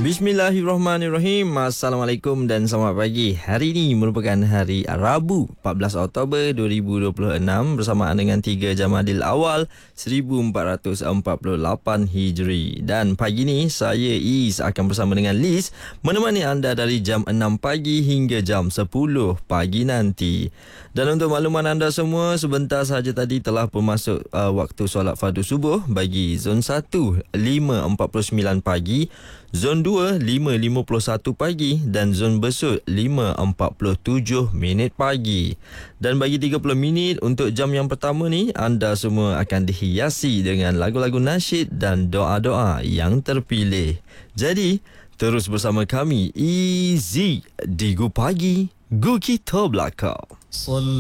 Bismillahirrahmanirrahim. Assalamualaikum dan selamat pagi. Hari ini merupakan hari Rabu 14 Oktober 2026 bersamaan dengan 3 Jamadil Awal 1448 Hijri. Dan pagi ini saya Is akan bersama dengan Liz menemani anda dari jam 6 pagi hingga jam 10 pagi nanti. Dan untuk makluman anda semua, sebentar sahaja tadi telah pun masuk waktu solat fardu subuh bagi zon 1 5.49 pagi, zon 2 5.51 pagi dan zon besut 5.47 minit pagi. Dan bagi 30 minit untuk jam yang pertama ni, anda semua akan dihiasi dengan lagu-lagu nasyid dan doa-doa yang terpilih. Jadi, terus bersama kami Easy di Gu Pagi, Gu Kita Belakang.